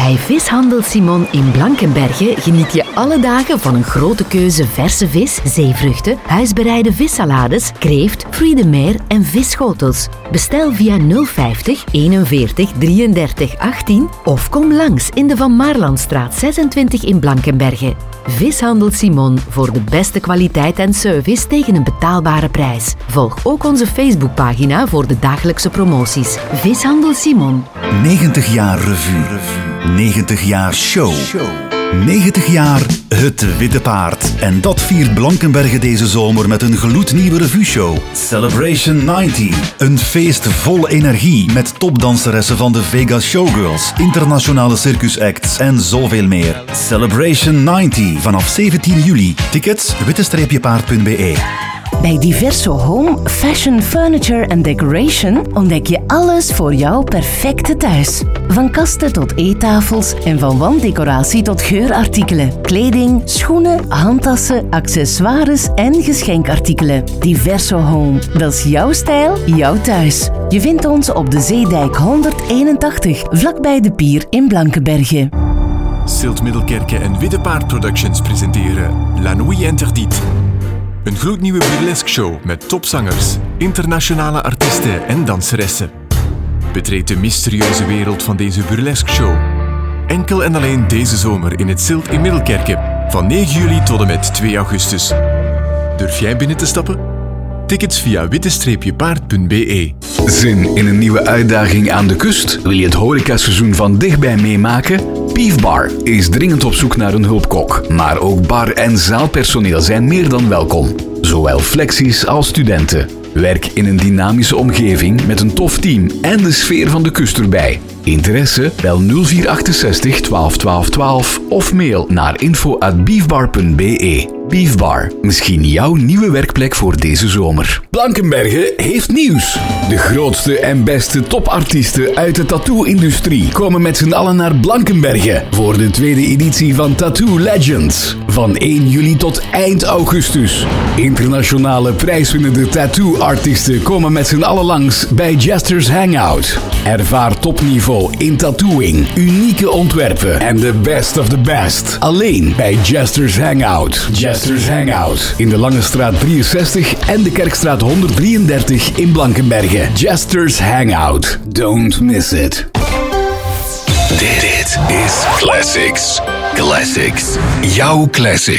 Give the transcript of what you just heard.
Bij Vishandel Simon in Blankenberge geniet je alle dagen van een grote keuze verse vis, zeevruchten, huisbereide vissalades, kreeft, fruits de mer en visschotels. Bestel via 050 41 33 18 of kom langs in de Van Maarlandstraat 26 in Blankenberge. Vishandel Simon voor de beste kwaliteit en service tegen een betaalbare prijs. Volg ook onze Facebookpagina voor de dagelijkse promoties. Vishandel Simon. 90 jaar revue. 90 jaar show. 90 jaar Het Witte Paard. En dat viert Blankenberge deze zomer met een gloednieuwe revueshow. Celebration 90. Een feest vol energie met topdanseressen van de Vegas Showgirls, internationale circusacts en zoveel meer. Celebration 90 vanaf 17 juli. Tickets witte-paard.be. Bij Diverso Home, Fashion, Furniture and Decoration ontdek je alles voor jouw perfecte thuis. Van kasten tot eettafels en van wanddecoratie tot geurartikelen. Kleding, schoenen, handtassen, accessoires en geschenkartikelen. Diverso Home, dat is jouw stijl, jouw thuis. Je vindt ons op de Zeedijk 181, vlakbij de pier in Blankenberge. Silt Middelkerke en Witte Paard Productions presenteren La Nuit Interdite. Een gloednieuwe burlesque show met topzangers, internationale artiesten en danseressen. Betreed de mysterieuze wereld van deze burlesque show. Enkel en alleen deze zomer in het Silt in Middelkerke, van 9 juli tot en met 2 augustus. Durf jij binnen te stappen? Tickets via witte-paard.be. Zin in een nieuwe uitdaging aan de kust? Wil je het horecaseizoen van dichtbij meemaken? Beef Bar is dringend op zoek naar een hulpkok. Maar ook bar- en zaalpersoneel zijn meer dan welkom. Zowel flexies als studenten. Werk in een dynamische omgeving met een tof team en de sfeer van de kust erbij. Interesse? Bel 0468 12 12 12 of mail naar info@beefbar.be. Beefbar, misschien jouw nieuwe werkplek voor deze zomer. Blankenberge heeft nieuws. De grootste en beste topartiesten uit de tattoo-industrie komen met z'n allen naar Blankenberge voor de tweede editie van Tattoo Legends. Van 1 juli tot eind augustus. Internationale prijswinnende tattoo-artiesten komen met z'n allen langs bij Jester's Hangout. Ervaar topniveau in tattooing, unieke ontwerpen en the best of the best. Alleen bij Jester's Hangout. Jester's Hangout in de Lange Straat 63 en de Kerkstraat 133 in Blankenberge. Jester's Hangout. Don't miss it. Dit is Classics. Classics. Jouw Classics.